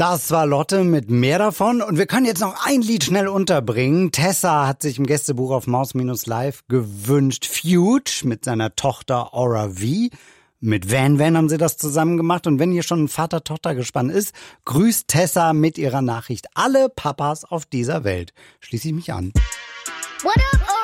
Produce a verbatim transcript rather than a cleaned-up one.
Das war Lotte mit mehr davon. Und wir können jetzt noch ein Lied schnell unterbringen. Tessa hat sich im Gästebuch auf Maus Live gewünscht Fuge mit seiner Tochter Aura V. Mit Van Van haben sie das zusammen gemacht. Und wenn hier schon ein Vater-Tochter-Gespann ist, grüßt Tessa mit ihrer Nachricht alle Papas auf dieser Welt. Schließe ich mich an. What up,